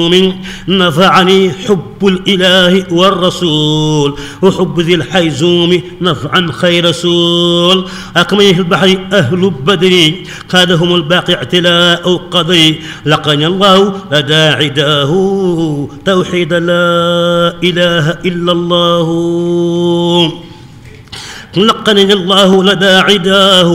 نفعني حب الإله والرسول وحب ذي الحيزوم نفعا خير رسول. أقميه البحر أهل بدر قادهم الباقي اعتلاء قضي لقني الله لدى عداه توحيد لا إله إلا الله. لقني الله لدى عداه